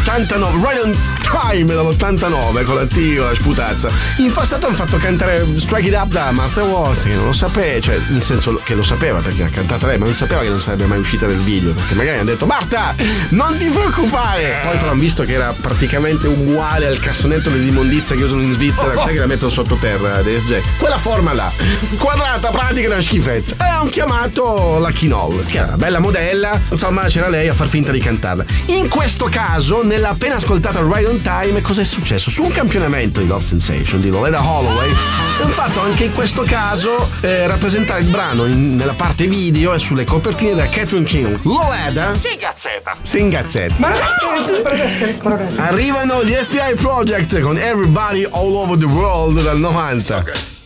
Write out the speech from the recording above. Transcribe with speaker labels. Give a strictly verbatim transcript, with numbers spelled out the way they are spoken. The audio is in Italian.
Speaker 1: dall'ottantanove, Right on Time dall'ottantanove con la T, la sputazza. In passato hanno fatto cantare Strike It Up da Martha Wash, che non lo sapeva, cioè nel senso che lo sapeva perché l'ha cantata lei, ma non sapeva che non sarebbe mai uscita nel video, perché magari hanno detto Marta, non ti preoccupare. Poi però hanno visto che era praticamente uguale al cassonetto dell'immondizia che usano in Svizzera, oh, oh. che la mettono sottoterra, quella forma là, quadrata, pratica, una schifezza. E hanno chiamato la Kinol, che era una bella modella, insomma c'era lei a far finta di cantarla. In questo caso, nella appena ascoltata Right on Time, cosa è successo? Su un campionamento di Love Sensation di Loletta Holloway, hanno fatto anche in questo caso eh, rappresentare il brano in, nella parte video e sulle copertine da Catherine King. Loletta
Speaker 2: si ingazzetta.
Speaker 1: Si ingazzetta.
Speaker 3: Ma
Speaker 1: arrivano gli F B I Project con Everybody All Over the World dal novanta. Okay.